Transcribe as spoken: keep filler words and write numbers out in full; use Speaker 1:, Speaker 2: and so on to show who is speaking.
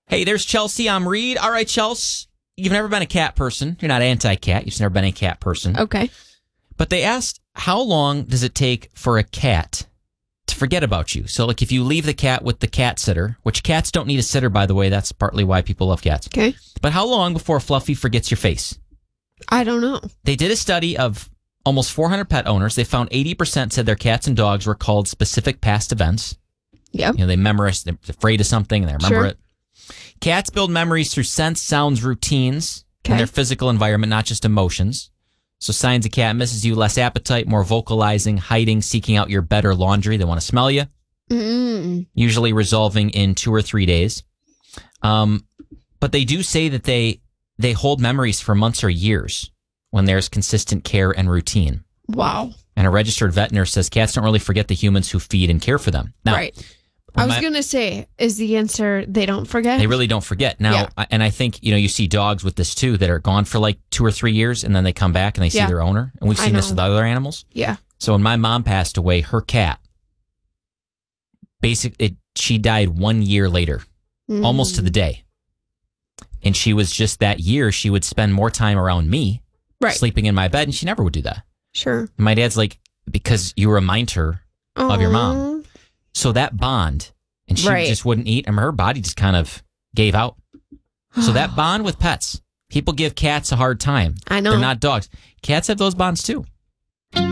Speaker 1: Hey, there's Chelsea. I'm Reed. All right, Chelsea, you've never been a cat person. You're not anti-cat. You've never been a cat person.
Speaker 2: Okay.
Speaker 1: But they asked, how long does it take for a cat to forget about you? So, like, if you leave the cat with the cat sitter, which cats don't need a sitter, by the way. That's partly why people love cats.
Speaker 2: Okay.
Speaker 1: But how long before Fluffy forgets your face?
Speaker 2: I don't know.
Speaker 1: They did a study of almost four hundred pet owners. They found eighty percent said their cats and dogs recalled specific past events.
Speaker 2: Yep.
Speaker 1: You know, they memorize, they're afraid of something, and they remember
Speaker 2: Sure.
Speaker 1: it. Cats build memories through scents, sounds, routines,
Speaker 2: Okay.
Speaker 1: and their physical environment, not just emotions. So signs a cat misses you: less appetite, more vocalizing, hiding, seeking out your bed or laundry. They want to smell you.
Speaker 2: Mm.
Speaker 1: Usually resolving in two or three days. Um, but they do say that they they hold memories for months or years when there's consistent care and routine.
Speaker 2: Wow.
Speaker 1: And a registered vet nurse says cats don't really forget the humans who feed and care for them. Now,
Speaker 2: Right. I was
Speaker 1: my-
Speaker 2: going to say, is the answer they don't forget?
Speaker 1: They really don't forget. Now,
Speaker 2: Yeah.
Speaker 1: I- and I think, you know, you see dogs with this too that are gone for like two or three years and then they come back and they see
Speaker 2: Yeah.
Speaker 1: their owner. And we've
Speaker 2: I
Speaker 1: seen this
Speaker 2: know.
Speaker 1: with other animals.
Speaker 2: Yeah.
Speaker 1: So when my mom passed away, her cat, basic, it, she died one year later,
Speaker 2: Mm.
Speaker 1: almost to the day. And she was just that year, she would spend more time around me,
Speaker 2: Right.
Speaker 1: sleeping in my bed, and she never would do that.
Speaker 2: Sure.
Speaker 1: And my dad's like, because you remind her of your mom.
Speaker 2: Aw.
Speaker 1: So that bond, and she
Speaker 2: Right.
Speaker 1: just wouldn't eat, and her body just kind of gave out. So that bond with pets, people give cats a hard time.
Speaker 2: I know.
Speaker 1: They're not dogs. Cats have those bonds too.